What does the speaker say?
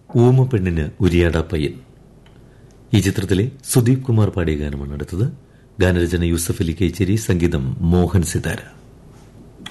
ഊമപ്പെണ്ണിന് ഉരിയാട പയ്യൻ. ഈ ചിത്രത്തിലെ സുദീപ് കുമാർ പാടിയ ഗാനമാണ് അടുത്തത്. ഗാനരചന യൂസഫ് അലി കേച്ചേരി, സംഗീതം മോഹൻ സിതാര.